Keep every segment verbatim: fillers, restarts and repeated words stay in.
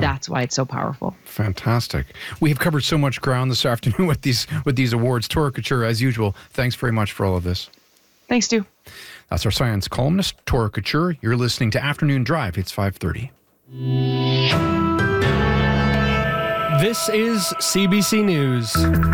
That's why it's so powerful. Fantastic. We have covered so much ground this afternoon with these with these awards. Tora Couture, as usual, thanks very much for all of this. Thanks, Stu. That's our science columnist, Tora Couture. You're listening to Afternoon Drive. It's five thirty. This is C B C News.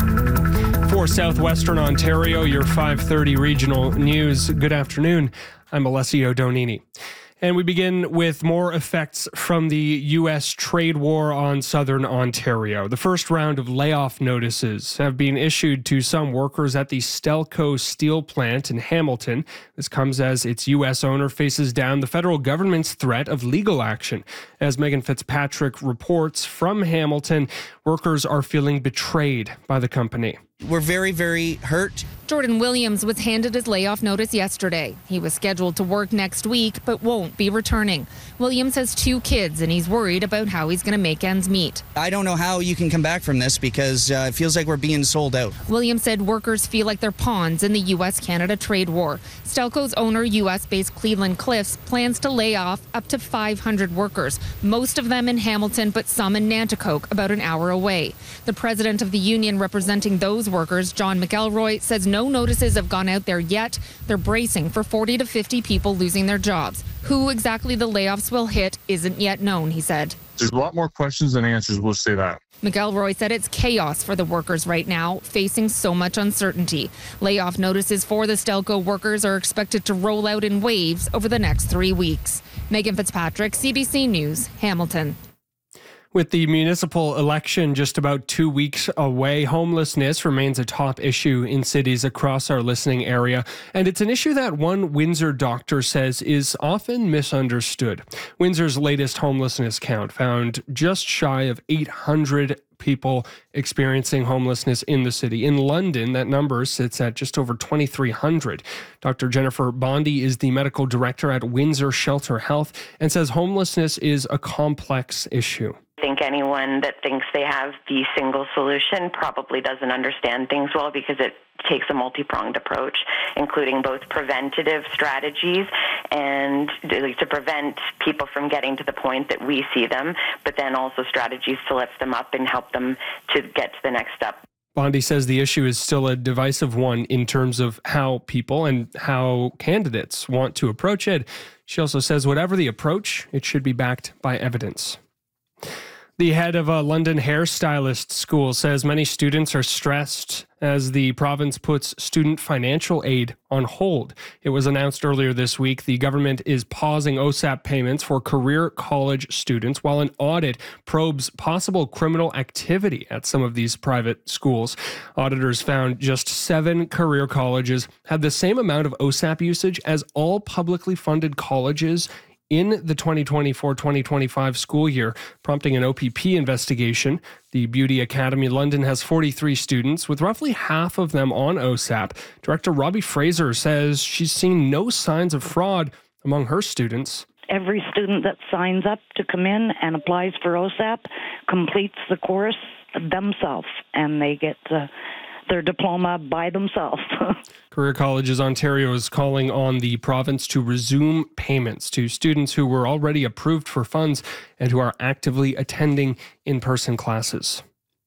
For Southwestern Ontario, your five thirty regional news. Good afternoon. I'm Alessio Donini. And we begin with more effects from the U S trade war on southern Ontario. The first round of layoff notices have been issued to some workers at the Stelco steel plant in Hamilton. This comes as its U S owner faces down the federal government's threat of legal action. As Megan Fitzpatrick reports from Hamilton, workers are feeling betrayed by the company. We're very, very hurt. Jordan Williams was handed his layoff notice yesterday. He was scheduled to work next week, but won't be returning. Williams has two kids, and he's worried about how he's going to make ends meet. I don't know how you can come back from this because uh, it feels like we're being sold out. Williams said workers feel like they're pawns in the U S Canada trade war. Stelco's owner, U S-based Cleveland Cliffs, plans to lay off up to five hundred workers, most of them in Hamilton, but some in Nanticoke, about an hour away. The president of the union representing those workers, John McElroy, says no notices have gone out there yet. They're bracing for forty to fifty people losing their jobs. Who exactly the layoffs will hit isn't yet known, he said. There's a lot more questions than answers, we'll say that. McElroy said it's chaos for the workers right now, facing so much uncertainty. Layoff notices for the Stelco workers are expected to roll out in waves over the next three weeks. Megan Fitzpatrick, C B C News, Hamilton. With the municipal election just about two weeks away, homelessness remains a top issue in cities across our listening area. And it's an issue that one Windsor doctor says is often misunderstood. Windsor's latest homelessness count found just shy of eight hundred people experiencing homelessness in the city. In London, that number sits at just over twenty-three hundred. Doctor Jennifer Bondi is the medical director at Windsor Shelter Health and says homelessness is a complex issue. I think anyone that thinks they have the single solution probably doesn't understand things well because it takes a multi-pronged approach, including both preventative strategies and to prevent people from getting to the point that we see them, but then also strategies to lift them up and help them to get to the next step. Bondi says the issue is still a divisive one in terms of how people and how candidates want to approach it. She also says whatever the approach, it should be backed by evidence. The head of a London hairstylist school says many students are stressed as the province puts student financial aid on hold. It was announced earlier this week the government is pausing O S A P payments for career college students while an audit probes possible criminal activity at some of these private schools. Auditors found just seven career colleges had the same amount of O S A P usage as all publicly funded colleges in the twenty twenty-four twenty twenty-five school year, prompting an O P P investigation. The Beauty Academy London has forty-three students, with roughly half of them on O S A P. Director Robbie Fraser says she's seen no signs of fraud among her students. Every student that signs up to come in and applies for O S A P completes the course themselves, and they get uh, their diploma by themselves. Career Colleges Ontario is calling on the province to resume payments to students who were already approved for funds and who are actively attending in-person classes.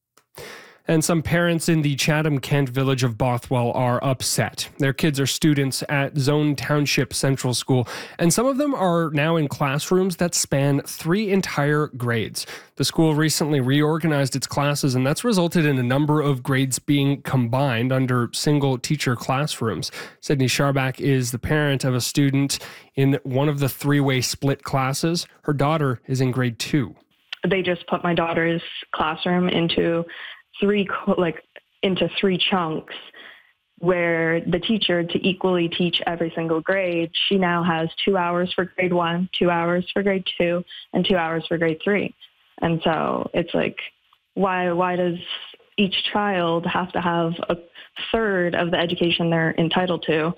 And some parents in the Chatham-Kent village of Bothwell are upset. Their kids are students at Zone Township Central School, and some of them are now in classrooms that span three entire grades. The school recently reorganized its classes, and that's resulted in a number of grades being combined under single teacher classrooms. Sydney Sharback is the parent of a student in one of the three-way split classes. Her daughter is in grade two. They just put my daughter's classroom into three like into three chunks where the teacher, to equally teach every single grade, she now has two hours for grade one, two hours for grade two, and two hours for grade three. And so it's like, why why does each child have to have a third of the education they're entitled to?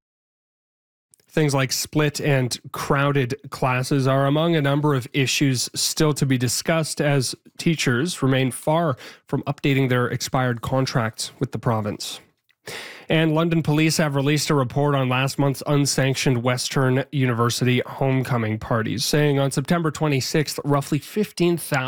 Things like split and crowded classes are among a number of issues still to be discussed as teachers remain far from updating their expired contracts with the province. And London police have released a report on last month's unsanctioned Western University homecoming parties, saying on September twenty-sixth, roughly fifteen thousand